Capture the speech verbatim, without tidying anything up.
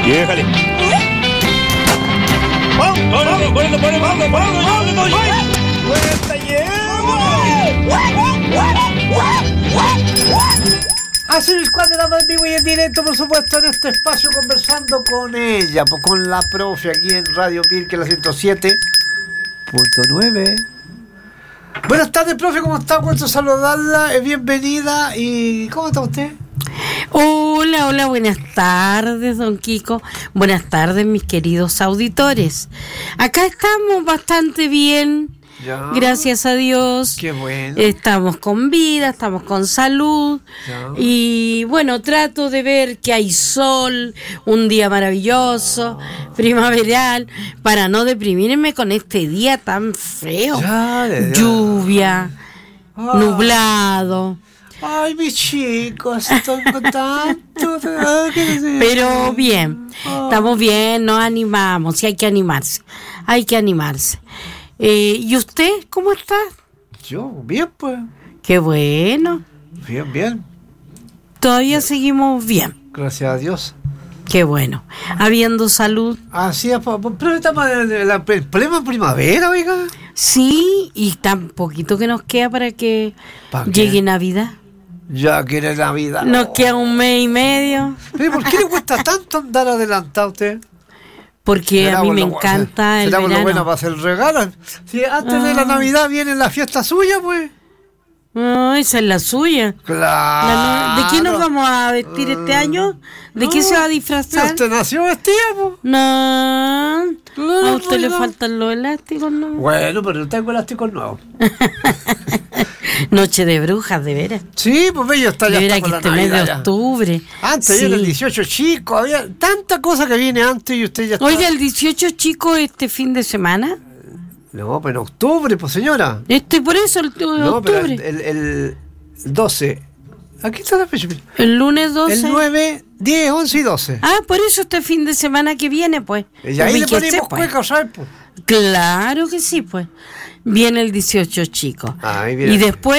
Déjale. Así es, cuando estamos en vivo y en directo, por supuesto, en este espacio conversando con ella, pues con la profe aquí en Radio Pirque, la ciento siete punto nueve. Buenas tardes, profe, ¿cómo está? Gusto saludarla, eh, bienvenida. ¿Y cómo está usted? Hola, hola, buenas tardes, don Kiko. Buenas tardes, mis queridos auditores. Acá estamos bastante bien. Ya. Gracias a Dios. Qué bueno. Estamos con vida, estamos con salud. Ya. Y bueno, trato de ver que hay sol, un día maravilloso, primaveral, para no deprimirme con este día tan feo. Ya, ya. Lluvia, ah. nublado. Ay, mis chicos, estoy contento. Pero bien, estamos bien, nos animamos, y hay que animarse, hay que animarse. Eh, ¿Y usted cómo está? Yo, bien, pues. Qué bueno. Bien, bien. Todavía bien. Seguimos bien. Gracias a Dios. Qué bueno. Habiendo salud. Así es, pero estamos en el plena primavera, oiga. Sí, y tan poquito que nos queda para que llegue Navidad. Ya quiere Navidad. Nos oh. queda un mes y medio. ¿Pero por qué le cuesta tanto andar adelantado a usted? Porque a mí me encanta el verano. ¿Será lo bueno para hacer regalos? Si antes ah. de la Navidad viene la fiesta suya, pues. No, esa es la suya. Claro. La, ¿De qué nos vamos a vestir uh, este año? ¿De no, qué se va a disfrazar? ¿Usted nació vestida, pues? No. Claro, a usted pues le no. faltan los elásticos, ¿no? Bueno, pero tengo elásticos nuevos. Noche de brujas, de veras. Sí, pues bello está ya. De veras que este mes de octubre. Antes sí. Era el dieciocho chico, había tanta cosa que viene antes y usted ya está. Oiga, el dieciocho chico este fin de semana. No, pero en octubre, pues señora. Este por eso, el, el no, octubre. Pero el, el, el doce. Aquí está la fecha. El lunes doce. El nueve, diez, once y doce. Ah, por eso este fin de semana que viene, pues. Y ahí le ponemos cueca, ¿sabes? Pues. Claro que sí, pues. Viene el dieciocho chico. Ah, y después